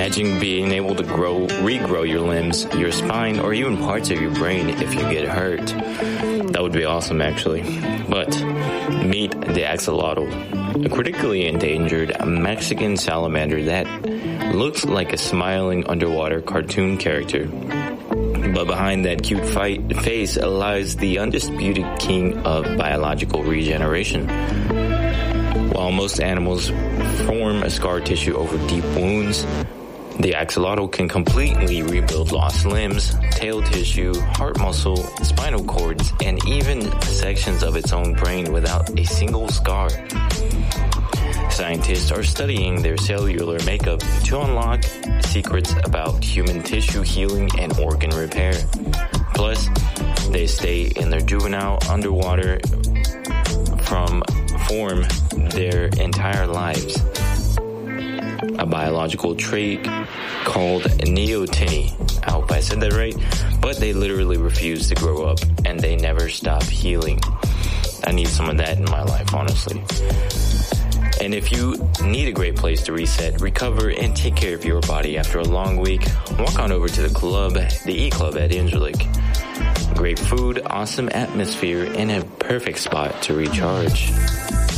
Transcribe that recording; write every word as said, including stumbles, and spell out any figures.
Imagine being able to grow, regrow your limbs, your spine, or even parts of your brain if you get hurt. That would be awesome, actually. But meet the axolotl, a critically endangered Mexican salamander that looks like a smiling underwater cartoon character. But behind that cute fight face lies the undisputed king of biological regeneration. While most animals form scar tissue over deep wounds, the axolotl can completely rebuild lost limbs, tail tissue, heart muscle, spinal cords, and even sections of its own brain without a single scar. Scientists are studying their cellular makeup to unlock secrets about human tissue healing and organ repair. Plus, they stay in their juvenile underwater from form their entire lives. A biological trait called neoteny. I hope I said that right. But they literally refuse to grow up and they never stop healing. I need some of that in my life, honestly. And if you need a great place to reset, recover, and take care of your body after a long week, walk on over to the club, the E-Club at Incirlik. Great food, awesome atmosphere, and a perfect spot to recharge.